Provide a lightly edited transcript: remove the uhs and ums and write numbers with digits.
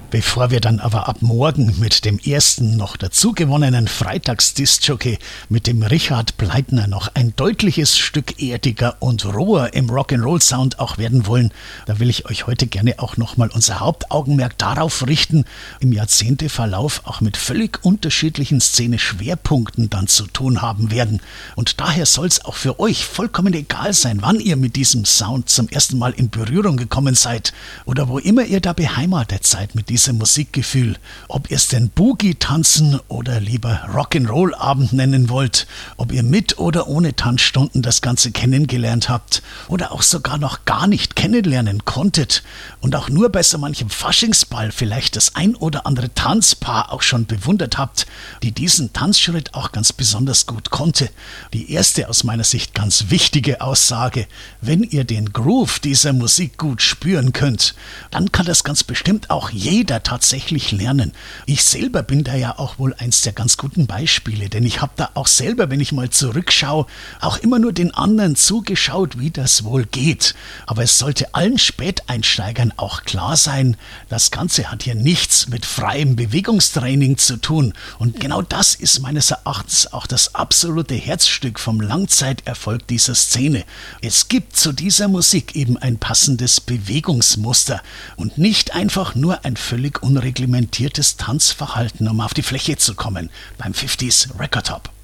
Bevor wir dann aber ab morgen mit dem ersten noch dazugewonnenen Freitagsdiskjockey mit dem Richard Pleitner noch ein deutliches Stück erdiger und roher im Rock'n'Roll-Sound auch werden wollen, da will ich euch heute gerne auch nochmal unser Hauptaugenmerk darauf richten, im Jahrzehnteverlauf auch mit völlig unterschiedlichen Szene-Schwerpunkten dann zu tun haben werden. Und daher soll es auch für euch vollkommen egal sein, wann ihr mit diesem Sound zum ersten Mal in Berührung gekommen seid oder wo immer ihr da beheimatet seid mit diesem Musikgefühl, ob ihr es denn Boogie tanzen oder lieber Rock'n'Roll-Abend nennen wollt, ob ihr mit oder ohne Tanzstunden das Ganze kennengelernt habt oder auch sogar noch gar nicht kennenlernen konntet und auch nur bei so manchem Faschingsball vielleicht das ein oder andere Tanzpaar auch schon bewundert habt, die diesen Tanzschritt auch ganz besonders gut konnte. Die erste aus meiner Sicht ganz wichtige Aussage: Wenn ihr den Groove dieser Musik gut spüren könnt, dann kann das ganz bestimmt auch jeder tatsächlich lernen. Ich selber bin da ja auch wohl eins der ganz guten Beispiele, denn ich habe da auch selber, wenn ich mal zurückschaue, auch immer nur den anderen zugeschaut, wie das wohl geht. Aber es sollte allen Späteinsteigern auch klar sein, das Ganze hat hier nichts mit freiem Bewegungstraining zu tun. Und genau das ist meines Erachtens auch das absolute Herzstück vom Langzeiterfolg dieser Szene. Es gibt zu dieser Musik eben ein passendes Bewegungsmuster und nicht einfach nur ein völlig unreglementiertes Tanzverhalten, um auf die Fläche zu kommen beim 50s Record Hop.